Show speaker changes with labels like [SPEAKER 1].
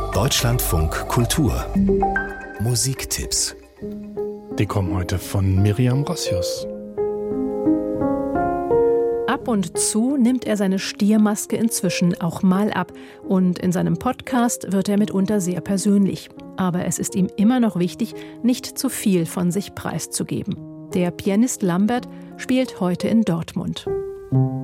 [SPEAKER 1] Deutschlandfunk Kultur Musiktipps.
[SPEAKER 2] Die kommen heute von Miriam Rossius.
[SPEAKER 3] Ab und zu nimmt er seine Stiermaske inzwischen auch mal ab. Und in seinem Podcast wird er mitunter sehr persönlich. Aber es ist ihm immer noch wichtig, nicht zu viel von sich preiszugeben. Der Pianist Lambert spielt heute in Dortmund.